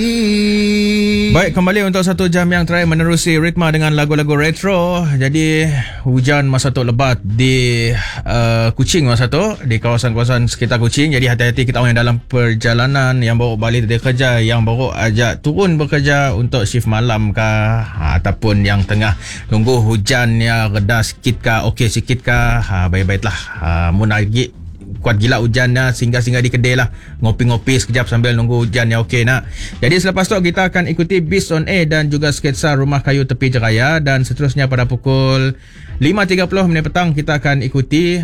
Baik, kembali untuk satu jam yang terakhir menerusi ritma dengan lagu-lagu retro. Jadi hujan masa tu lebat di Kuching masa tu, di kawasan-kawasan sekitar Kuching. Jadi hati-hati kita orang yang dalam perjalanan, yang baru balik dari kerja, yang baru ajak turun bekerja untuk shift malam kah, ataupun yang tengah tunggu hujan yang reda sikit kah, okey sikit kah, baik-baiklah. Mun lagi kuat gila hujannya, singgah-singgah di kedai lah, ngopi-ngopi sekejap sambil nunggu hujan yang okey nak. Jadi selepas tu kita akan ikuti Beast on Air dan juga sketsa Rumah Kayu Tepi Jeraya, dan seterusnya pada pukul 5.30 petang kita akan ikuti